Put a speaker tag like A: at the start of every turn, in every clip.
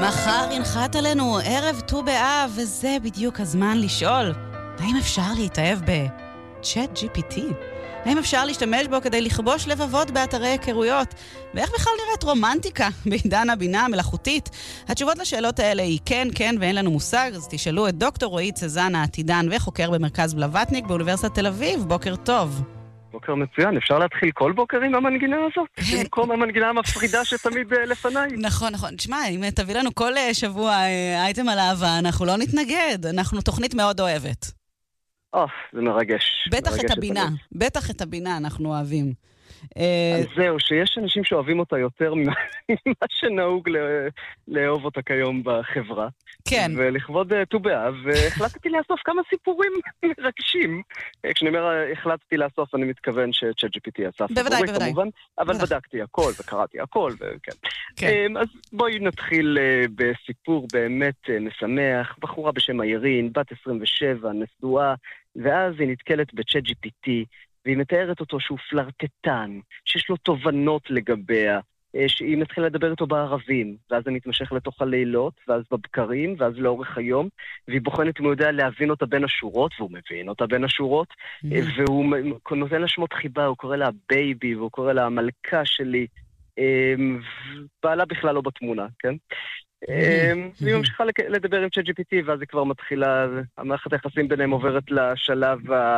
A: מחר ינחת עלינו ערב ט"ו באב, וזה בדיוק הזמן לשאול, האם אפשר להתאהב ב-ChatGPT? האם אפשר להשתמש בו כדי לכבוש לבבות באתרי היכרויות? ואיך בכלל נראית רומנטיקה בעידן הבינה המלאכותית? התשובות לשאלות האלה היא כן, כן, ואין לנו מושג, אז תשאלו את דוקטור רועי צזן העתידן וחוקר במרכז בלווטניק באוניברסיטת תל אביב. בוקר טוב.
B: בוקר מצוין, אפשר להתחיל כל בוקר עם המנגינה הזאת? במקום המנגינה המפחידה שתמיד לפניי.
A: נכון, נכון. תשמע, אם תביא לנו כל שבוע אייטם על אהבה, אנחנו לא נתנגד. אנחנו תוכנית מאוד אוהבת.
B: זה מרגש.
A: בטח את הבינה. בטח את הבינה אנחנו אוהבים.
B: אז זהו, שיש אנשים שאוהבים אותה יותר ממה שנהוג לאהוב אותה כיום בחברה.
A: כן.
B: ולכבוד ט"ו באב, החלטתי לאסוף כמה סיפורים מרגשים. כשאני אומר החלטתי לאסוף, אני מתכוון ש-ChatGPT עשה סיפורי כמובן, אבל בדקתי הכל וקראתי הכל, וכן. אז בואי נתחיל בסיפור באמת משמח. בחורה בשם אירין, בת 27, נשואה, ואז היא נתקלת ב-ChatGPT, והיא מתארת אותו שהוא פלרטטן, שיש לו תובנות לגביה, שהיא מתחילה לדבר איתו בערבים, ואז זה מתמשך לתוך הלילות, ואז בבקרים, ואז לאורך היום, והיא בוחנת אם הוא יודע להבין אותה בין השורות, והוא מבין אותה בין השורות, והוא נותן לה שמות חיבה, הוא קורא לה בייבי, והוא קורא לה המלכה שלי, בעלה בכלל לא בתמונה, כן? והיא ממשיכה לדבר עם ChatGPT, ואז היא כבר מתחילה, המערכת היחסים ביניהם עוברת לשלב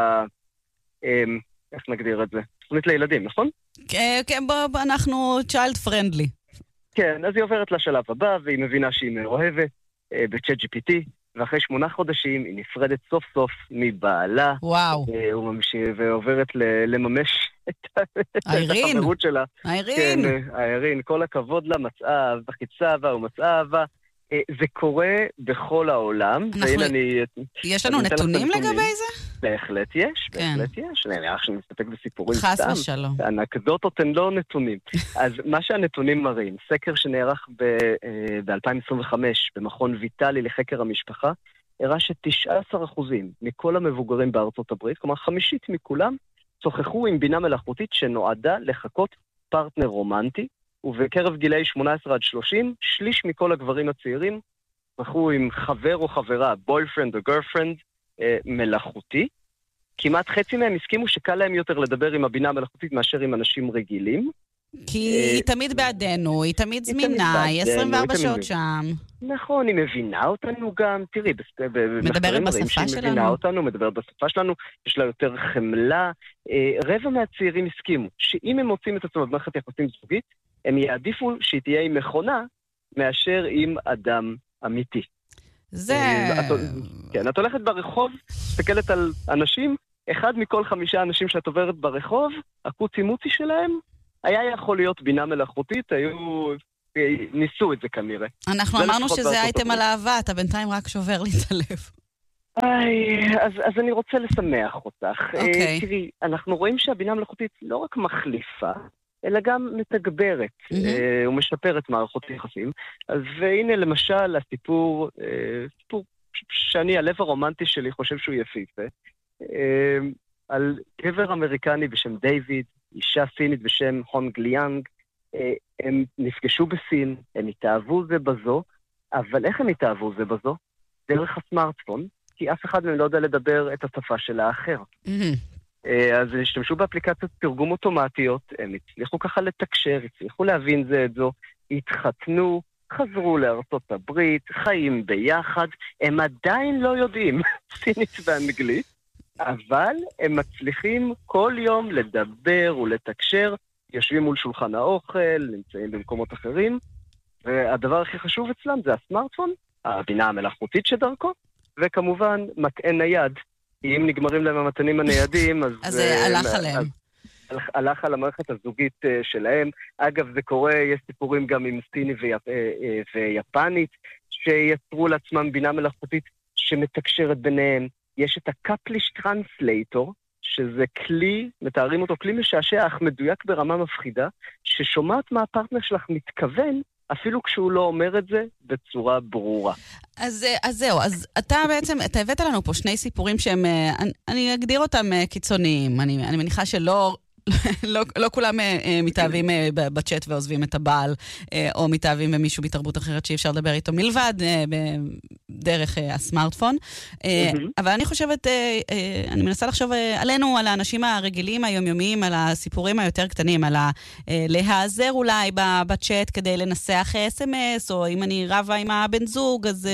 B: איך נגדיר את זה? תוכנית לילדים, נכון?
A: כן, אנחנו child friendly.
B: כן, אז היא עוברת לשלב הבא, והיא מבינה שהיא מאוהבת ב-ChatGPT, ואחרי 8 חודשים היא נפרדת סוף סוף מבעלה.
A: וואו.
B: ועוברת לממש את החברות שלה.
A: האירין.
B: כן, האירין, כל הכבוד לה, מצאה וחיצה אהבה ומצאה אהבה. זה קורה בכל העולם.
A: יש לנו נתונים לגבי זה?
B: בהחלט יש, בהחלט יש. אני אך שמסתפק בסיפורים סתם.
A: חס ושלום.
B: האנקדוטות הן לא נתונים. אז מה שהנתונים מראים, סקר שנערך ב-2025 במכון ויטלי לחקר המשפחה, הראה ש19% מכל המבוגרים בארצות הברית, כלומר 50% מכולם, צוחחו עם בינה מלאכותית שנועדה לחכות פרטנר רומנטי, ובקרב גילאי 18 עד 30, שליש מכל הגברים הצעירים בחרו עם חבר או חברה, boyfriend או girlfriend, מלאכותי. כמעט חצי מהם הסכימו שקל להם יותר לדבר עם הבינה המלאכותית מאשר עם אנשים רגילים.
A: כי היא תמיד בעדנו, היא תמיד זמינה, היא 24 שעות שם.
B: נכון, היא מבינה אותנו גם, תראי,
A: מדברת בשפה שלנו.
B: מבינה אותנו, מדברת בשפה שלנו, יש לה יותר חמלה. רבע מהצעירים הסכימו שאם הם מוצאים את עצמם במערכת יחסים זוגית, הם יעדיפו שהיא תהיה עם מכונה מאשר עם אדם אמיתי.
A: זה...
B: כן, את הולכת ברחוב, תסתכלת על אנשים, 1 מכל 5 אנשים שאת עוברת ברחוב, הקוצי-מוצי שלהם, היה יכול להיות בינה מלאכותית, ניסו את זה כנראה.
A: אנחנו אמרנו שזה אייטם על אהבה, אתה בינתיים רק שובר לי את הלב.
B: אז אני רוצה לשמח אותך. תראי, אנחנו רואים שהבינה המלאכותית לא רק מחליפה, אלא גם מתגברת ומשפרת מערכות יחסים. אז והנה למשל הסיפור, סיפור שאני, הלב הרומנטי שלי חושב שהוא יפיפה, על גבר אמריקני בשם דיוויד, אישה סינית בשם הונג ליאנג, הם נפגשו בסין, הם התאהבו זה בזו, אבל איך הם התאהבו זה בזו? דרך הסמארטפון, כי אף אחד מהם לא יודע לדבר את השפה של האחר. אז הם השתמשו באפליקציות תרגום אוטומטיות, הם הצליחו ככה לתקשר, הצליחו להבין זה את זו, התחתנו, חזרו לארצות הברית, חיים ביחד, הם עדיין לא יודעים סינית ואנגלית, אבל הם מצליחים כל יום לדבר ולתקשר, יושבים מול שולחן האוכל, נמצאים במקומות אחרים, והדבר הכי חשוב אצלם זה הסמארטפון, הבינה המלאכותית שדרכו, וכמובן מטען נייד. אם נגמרים להם המתנים הניידים,
A: אז הלך עליהם.
B: הלך על המערכת הזוגית שלהם. אגב, זה קורה, יש סיפורים גם עם סיני ויפנית, שיצרו לעצמם בינה מלאכותית שמתקשרת ביניהם. יש את הקפליש טרנסלייטור, שזה כלי, מתארים אותו, כלי משעשע אך מדויק ברמה מפחידה, ששומעת מה הפרטנר שלך מתכוון, אפילו כשהוא לא אומר את זה בצורה ברורה.
A: אז זהו, אז אתה בעצם, אתה הבאת לנו פה 2 סיפורים שהם, אני אגדיר אותם קיצוניים, אני מניחה שלא לא כולם מתאהבים בצ'אט ועוזבים את הבעל, או מתאהבים במישהו בתרבות אחרת שאי אפשר לדבר איתו מלבד דרך הסמארטפון. אבל אני חושבת, אני מנסה לחשוב עלינו, על האנשים הרגילים היומיומיים, על הסיפורים היותר קטנים, על להיעזר אולי בצ'אט כדי לנסח SMS, או אם אני רבה עם הבן זוג, אז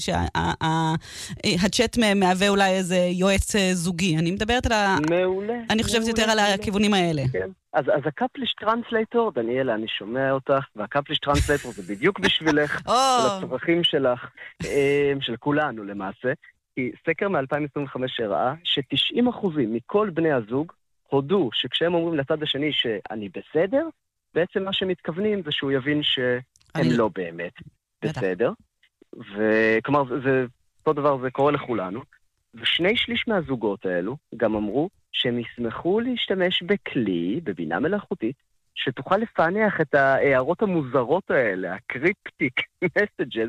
A: הצ'אט מהווה אולי איזה יועץ זוגי. אני מדברת על אני חושבת יותר על הכיוונים האלה.
B: כן. אז הקפליש טרנסלייטור, דניאלה, אני שומע אותך, והקפליש טרנסלייטור זה בדיוק בשבילך, ולצרכים שלך, של כולנו למעשה, כי סקר מ-2025 הראה ש90% מכל בני הזוג הודו שכשהם אומרים לצד השני שאני בסדר, בעצם מה שמתכוונים זה שהוא יבין שהם לא באמת בסדר. וכלומר, אותו דבר זה קורה לכולנו. ו2/3 מהזוגות האלו גם אמרו שהם ישמחו להשתמש בכלי, בבינה מלאכותית, שתוכל לפענח את ההערות המוזרות האלה, הקריפטיק מסג'ז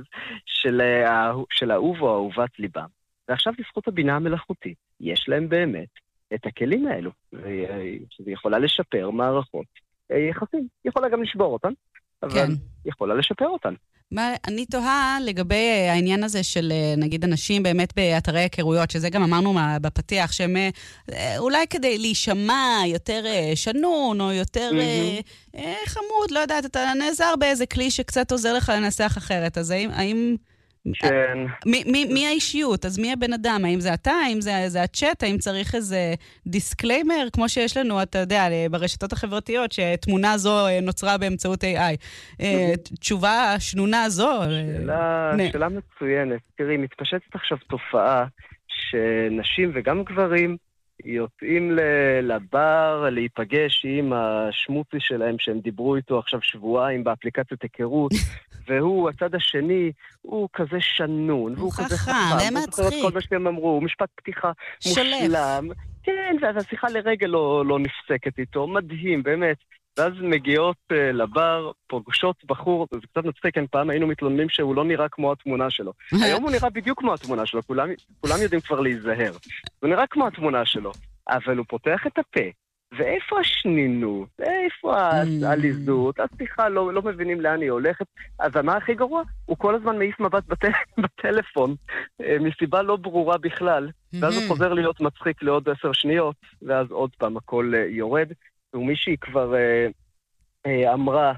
B: של האהוב או אהובת ליבם. ועכשיו לזכות הבינה המלאכותית, יש להם באמת את הכלים האלו, שזה יכולה לשפר מערכות יחסים. יכולה גם לשבור אותן, אבל יכולה לשפר אותן.
A: אני תוהה לגבי העניין הזה של נגיד אנשים באמת באתרי היכרויות, שזה גם אמרנו בפתיח, שהם אולי כדי להישמע יותר שנון או יותר חמוד, לא יודעת, אתה נעזר באיזה כלי שקצת עוזר לך לנסח אחרת, אז האם
B: כן.
A: מי האישיות? אז מי הבן אדם? האם זה אתה? האם זה הצ'אט? האם צריך איזה דיסקליימר? כמו שיש לנו, אתה יודע, ברשתות החברתיות, שתמונה זו נוצרה באמצעות AI. תשובה שנונה זו.
B: שאלה מצוינת. תראי, מתפשטת עכשיו תופעה שנשים וגם גברים יוצאים לבר, להיפגש עם השמוצי שלהם שהם דיברו איתו עכשיו שבועיים באפליקציית היכרות, והוא, הצד השני, הוא כזה שנון, והוא כזה חכם,
A: הוא זוכר את
B: כל מה שהם אמרו, הוא משפט פתיחה מושלם. כן, והשיחה לרגע לא נפסקת איתו, מדהים, באמת. ואז מגיעות לבר, פוגשות בחור, זה קצת מצחיק, פעם היינו מתלוננים שהוא לא נראה כמו התמונה שלו. היום הוא נראה בדיוק כמו התמונה שלו, כולם יודעים כבר להיזהר. הוא נראה כמו התמונה שלו, אבל הוא פותח את הפה. ואיפה השנינות? איפה העליזות? השיחה לא מבינים לאן היא הולכת. אז מה הכי גרוע? הוא כל הזמן מעיף מבט בטלפון, מסיבה לא ברורה בכלל. ואז הוא חוזר להיות מצחיק לעוד 10 שניות, ואז עוד פעם הכל יורד. ומישהי כבר אמרה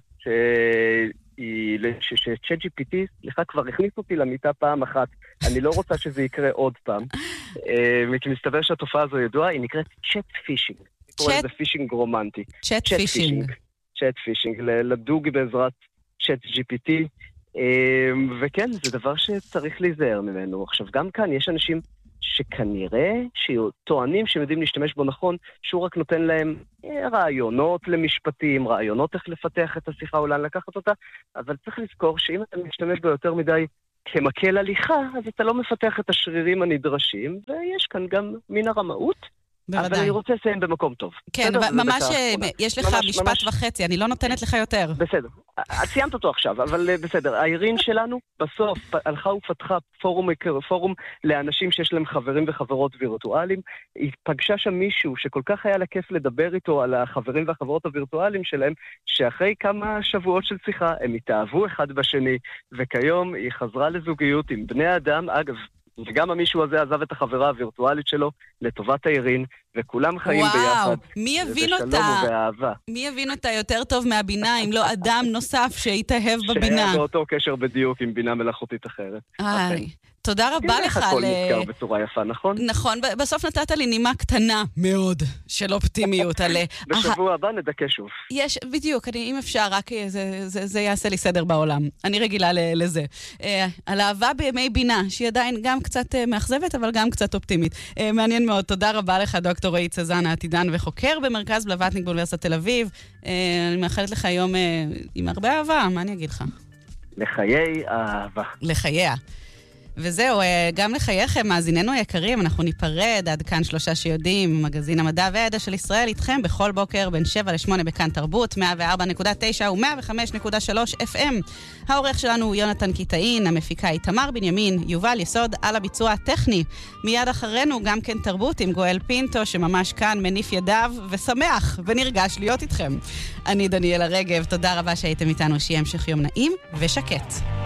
B: ש-ChatGPT, סליחה, כבר הכניס אותי למיטה פעם אחת. אני לא רוצה שזה יקרה עוד פעם. כי מסתבר שהתופעה הזו ידועה, היא נקראת צ'אט פישינג. זה פישינג רומנטי.
A: צ'אט פישינג.
B: צ'אט פישינג, לדוג בעזרת ChatGPT. וכן, זה דבר שצריך להיזהר ממנו. עכשיו, גם כאן יש אנשים שכנראה שטוענים שהם יודעים להשתמש בו נכון, שהוא רק נותן להם רעיונות למשפטים, רעיונות איך לפתח את השיחה או לאן לקחת אותה, אבל צריך לזכור שאם אתה משתמש בו יותר מדי כמקל הליכה, אז אתה לא מפתח את השרירים הנדרשים, ויש כאן גם מן הרמאות. אבל אני רוצה לסיים במקום טוב.
A: כן, ממש יש לך משפט וחצי, אני לא נותנת לך יותר.
B: בסדר, ציינת אותו עכשיו, אבל בסדר. האירין שלנו בסוף הלכה ופתחה פורום לאנשים שיש להם חברים וחברות וירטואליים. היא פגשה שם מישהו שכל כך היה לה כיף לדבר איתו על החברים והחברות הווירטואליים שלהם, שאחרי כמה שבועות של שיחה הם התאהבו אחד בשני, וכיום היא חזרה לזוגיות עם בני אדם. אגב, וגם המישהו הזה עזב את החברה הווירטואלית שלו לטובת האירין, וכולם חיים ביחד.
A: מי יבין אותה? מי יבין אותה יותר טוב מהבינה, אם לא אדם נוסף שהתאהב בבינה?
B: שהיה באותו קשר בדיוק עם בינה מלאכותית אחרת.
A: תודה רבה לך.
B: הכל נזכר בצורה יפה, נכון?
A: נכון, בסוף נתת לי נימה קטנה מאוד של אופטימיות.
B: בשבוע הבא נדקה שוב.
A: בדיוק, אם אפשר, רק זה יעשה לי סדר בעולם. אני רגילה לזה. על אהבה בימי בינה, שהיא עדיין גם קצת מאכזבת, אבל גם קצת אופטימית. מעניין מאוד. תודה רבה לך, דוקטור רועי צזן, עתידן וחוקר במרכז בלווטניק באוניברסיטת תל אביב. אני מאחלת לך יום עם הרבה אהבה, מה אני אגיד לך?
B: לחיי אהבה.
A: לחייה. וזהו, גם לחייכם, מאזיננו היקרים, אנחנו ניפרד עד כאן 3 שיודעים, מגזין המדע והידע של ישראל, איתכם בכל בוקר בין 7 ל-8 בכאן תרבות, 104.9 ו-105.3 FM. העורך שלנו הוא יונתן קיטאין, המפיקה היא תמר בנימין, יובל יסוד על הביצוע הטכני. מיד אחרינו גם כן תרבות עם גואל פינטו, שממש כאן מניף ידיו ושמח ונרגש להיות איתכם. אני דניאלה רגב, תודה רבה שהייתם איתנו, שיהיה המשך יום נעים ושקט.